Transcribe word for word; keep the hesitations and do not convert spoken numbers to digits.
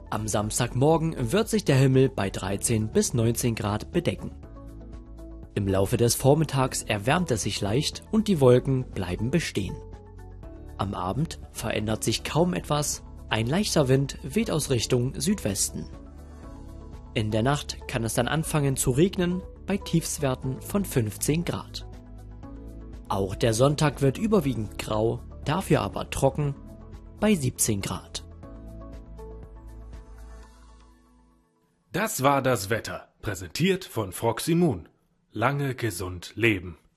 Am Samstagmorgen wird sich der Himmel bei dreizehn bis neunzehn Grad bedecken. Im Laufe des Vormittags erwärmt es sich leicht und die Wolken bleiben bestehen. Am Abend verändert sich kaum etwas, ein leichter Wind weht aus Richtung Südwesten. In der Nacht kann es dann anfangen zu regnen bei Tiefstwerten von fünfzehn Grad. Auch der Sonntag wird überwiegend grau, dafür aber trocken bei siebzehn Grad. Das war das Wetter, präsentiert von Froximmun. Lange gesund leben.